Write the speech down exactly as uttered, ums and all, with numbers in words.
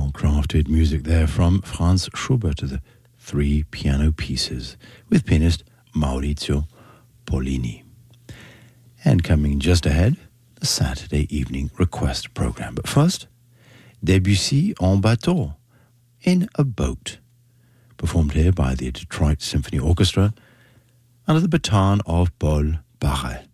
well-crafted music there from Franz Schubert, the three piano pieces, with pianist Maurizio Pollini. And coming just ahead, the Saturday evening request program. But first, Debussy en bateau, in a boat, performed here by the Detroit Symphony Orchestra under the baton of Paul Barret.